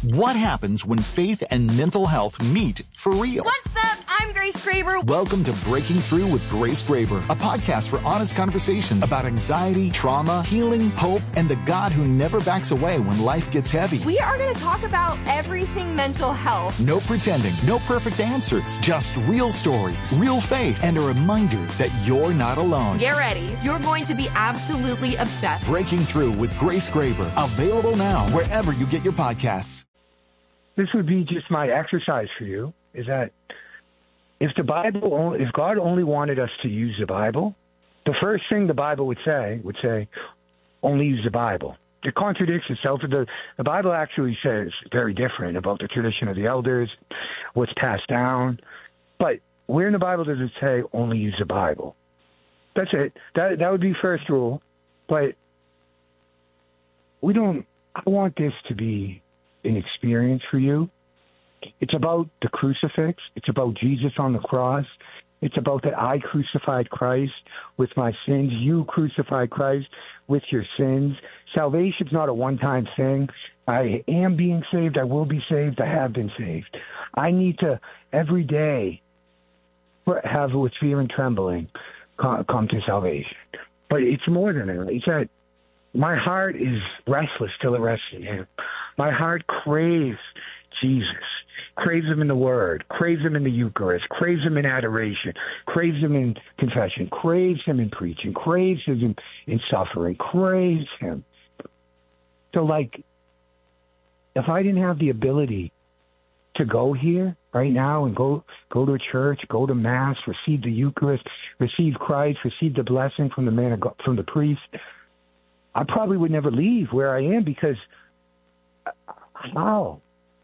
What happens when faith and mental health meet for real? What's up? I'm Grace Graber. Welcome to Breaking Through with Grace Graber, a podcast for honest conversations about anxiety, trauma, healing, hope, and the God who never backs away when life gets heavy. We are going to talk about everything mental health. No pretending, no perfect answers, just real stories, real faith, and a reminder that you're not alone. Get ready. You're going to be absolutely obsessed. Breaking Through with Grace Graber, available now wherever you get your podcasts. This would be just my exercise for you, is that if God only wanted us to use the Bible, the first thing the Bible would say, only use the Bible. It contradicts itself. The Bible actually says very different about the tradition of the elders, what's passed down. But where in the Bible does it say only use the Bible? That's it. That would be first rule. But I want this to be an experience for you. It's about the crucifix. It's about Jesus on the cross. It's about that I crucified Christ with my sins. You crucified Christ with your sins. Salvation's not a one-time thing. I am being saved. I will be saved. I have been saved. I need to, every day, have with fear and trembling come to salvation. But it's more than that. It's that my heart is restless till it rests in Him. My heart craves Jesus, craves Him in the Word, craves Him in the Eucharist, craves Him in adoration, craves Him in confession, craves Him in preaching, craves Him in suffering, craves Him. So, if I didn't have the ability to go here right now and go to a church, go to Mass, receive the Eucharist, receive Christ, receive the blessing from the man of God, from the priest, I probably would never leave where I am, because how?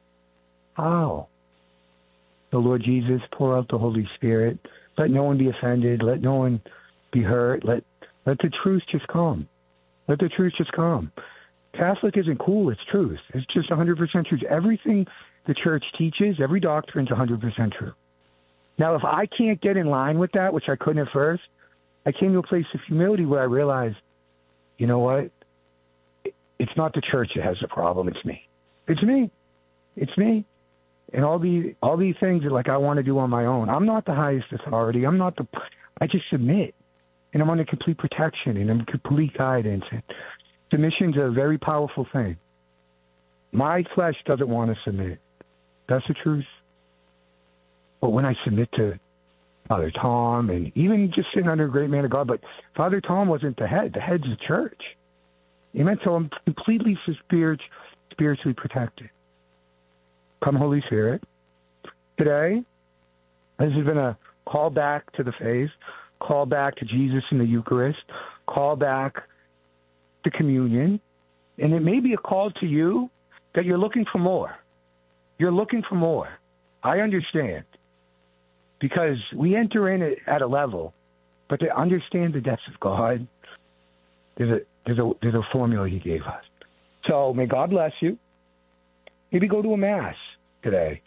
The Lord Jesus, pour out the Holy Spirit. Let no one be offended. Let no one be hurt. Let the truth just come. Let the truth just come. Catholic isn't cool. It's truth. It's just 100% truth. Everything the church teaches, every doctrine is 100% true. Now, if I can't get in line with that, which I couldn't at first, I came to a place of humility where I realized, you know what? It's not the church that has the problem. It's me. It's me. It's me. And all these things that I want to do on my own. I'm not the highest authority. I just submit. And I'm under complete protection and I'm complete guidance. And submission's a very powerful thing. My flesh doesn't want to submit. That's the truth. But when I submit to Father Tom, and even just sitting under a great man of God, but Father Tom wasn't the head. The head's the church. Amen. So I'm completely spiritually protected. Come, Holy Spirit. Today, this has been a call back to the faith, call back to Jesus in the Eucharist, call back to communion, and it may be a call to you that you're looking for more. You're looking for more. I understand. Because we enter in at a level, but to understand the depths of God, there's a formula He gave us. So may God bless you. Maybe go to a Mass today.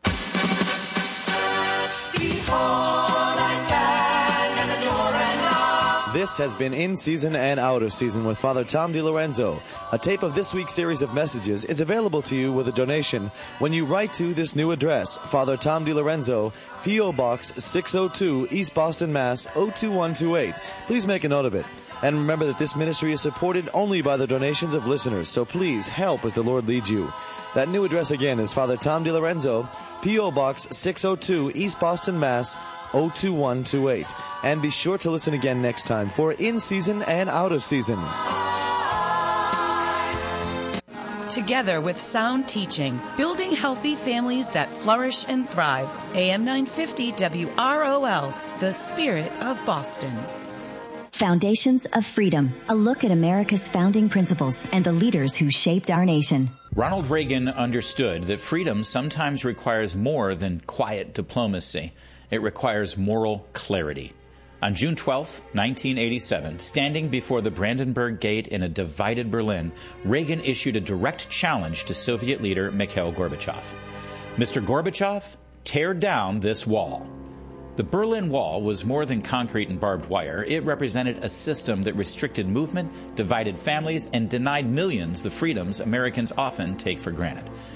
This has been In Season and Out of Season with Father Tom DiLorenzo. A tape of this week's series of messages is available to you with a donation when you write to this new address, Father Tom DiLorenzo, P.O. Box 602, East Boston, Mass. 02128. Please make a note of it. And remember that this ministry is supported only by the donations of listeners, so please help as the Lord leads you. That new address again is Father Tom DiLorenzo, P.O. Box 602, East Boston, Mass. 02128. And be sure to listen again next time for In Season and Out of Season. Together with sound teaching, building healthy families that flourish and thrive. AM 950 WROL, the spirit of Boston. Foundations of Freedom, a look at America's founding principles and the leaders who shaped our nation. Ronald Reagan understood that freedom sometimes requires more than quiet diplomacy. It requires moral clarity. On June 12, 1987, standing before the Brandenburg Gate in a divided Berlin, Reagan issued a direct challenge to Soviet leader Mikhail Gorbachev. Mr. Gorbachev, tear down this wall. The Berlin Wall was more than concrete and barbed wire. It represented a system that restricted movement, divided families, and denied millions the freedoms Americans often take for granted.